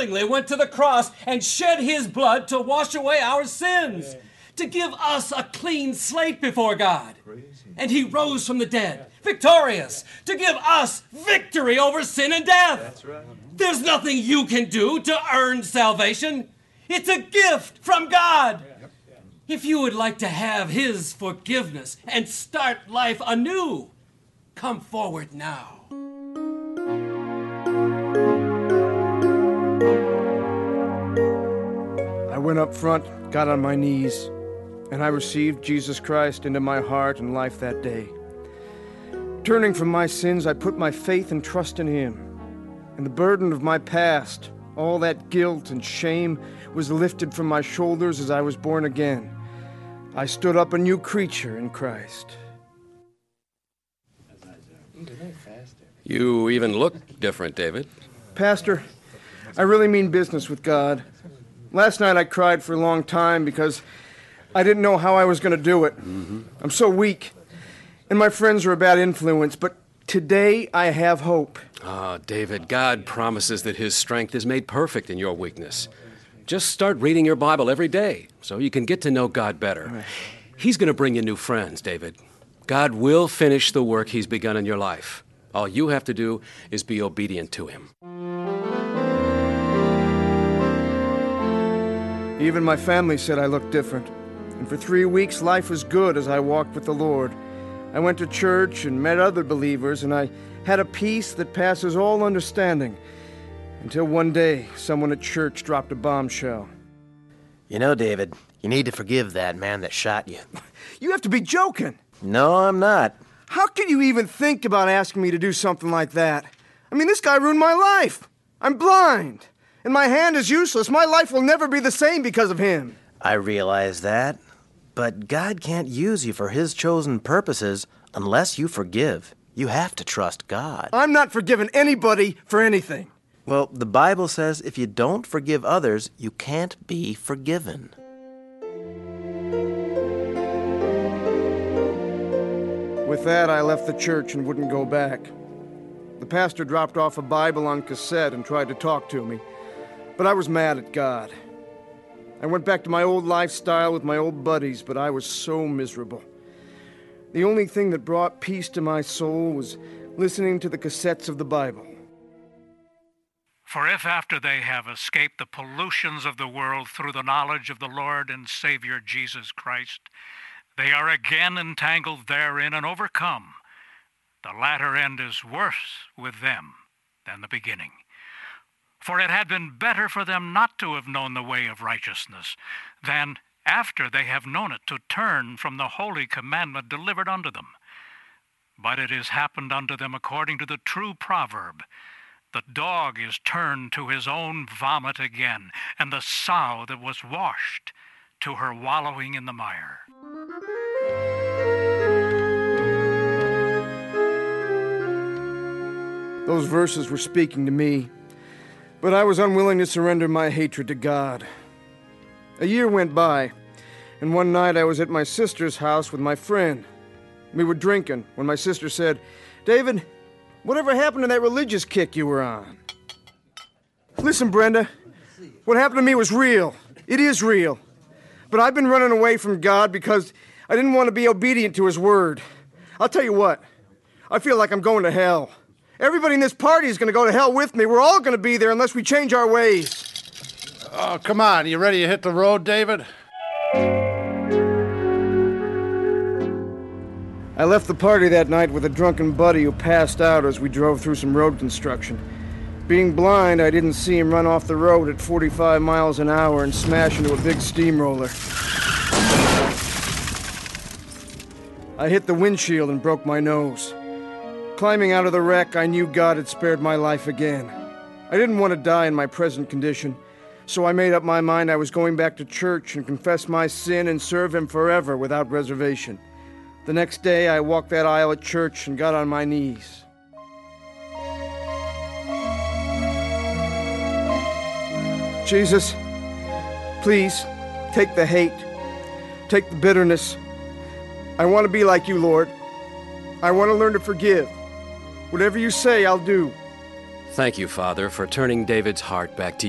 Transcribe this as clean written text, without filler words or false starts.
willingly went to the cross and shed his blood to wash away our sins, to give us a clean slate before God. And he rose from the dead, victorious, to give us victory over sin and death. That's right. There's nothing you can do to earn salvation. It's a gift from God. If you would like to have his forgiveness and start life anew, come forward now. I went up front, got on my knees, and I received Jesus Christ into my heart and life that day. Turning from my sins, I put my faith and trust in him. And the burden of my past, all that guilt and shame, was lifted from my shoulders as I was born again. I stood up a new creature in Christ. You even look different, David. Pastor, I really mean business with God. Last night I cried for a long time because I didn't know how I was going to do it. I'm so weak, and my friends are a bad influence, but today I have hope. David, God promises that his strength is made perfect in your weakness. Just start reading your Bible every day so you can get to know God better. Right. He's going to bring you new friends, David. God will finish the work he's begun in your life. All you have to do is be obedient to him. Even my family said I looked different. And for 3 weeks, life was good as I walked with the Lord. I went to church and met other believers, and I had a peace that passes all understanding. Until one day, someone at church dropped a bombshell. You know, David, you need to forgive that man that shot you. You have to be joking. No, I'm not. How can you even think about asking me to do something like that? I mean, this guy ruined my life. I'm blind. And my hand is useless. My life will never be the same because of him. I realize that. But God can't use you for his chosen purposes unless you forgive. You have to trust God. I'm not forgiving anybody for anything. Well, the Bible says if you don't forgive others, you can't be forgiven. With that, I left the church and wouldn't go back. The pastor dropped off a Bible on cassette and tried to talk to me, but I was mad at God. I went back to my old lifestyle with my old buddies, but I was so miserable. The only thing that brought peace to my soul was listening to the cassettes of the Bible. For if after they have escaped the pollutions of the world through the knowledge of the Lord and Savior Jesus Christ, they are again entangled therein and overcome, the latter end is worse with them than the beginning. For it had been better for them not to have known the way of righteousness, than, after they have known it, to turn from the holy commandment delivered unto them. But it is happened unto them according to the true proverb, the dog is turned to his own vomit again, and the sow that was washed to her wallowing in the mire. Those verses were speaking to me, but I was unwilling to surrender my hatred to God. A year went by, and one night I was at my sister's house with my friend. We were drinking when my sister said, "David, whatever happened to that religious kick you were on?" Listen, Brenda, what happened to me was real. It is real. But I've been running away from God because I didn't want to be obedient to his word. I'll tell you what, I feel like I'm going to hell. Everybody in this party is going to go to hell with me. We're all going to be there unless we change our ways. Oh, come on. You ready to hit the road, David? I left the party that night with a drunken buddy who passed out as we drove through some road construction. Being blind, I didn't see him run off the road at 45 miles an hour and smash into a big steamroller. I hit the windshield and broke my nose. Climbing out of the wreck, I knew God had spared my life again. I didn't want to die in my present condition, so I made up my mind I was going back to church and confess my sin and serve him forever without reservation. The next day, I walked that aisle at church and got on my knees. Jesus, please, take the hate, take the bitterness. I want to be like you, Lord. I want to learn to forgive. Whatever you say, I'll do. Thank you, Father, for turning David's heart back to you.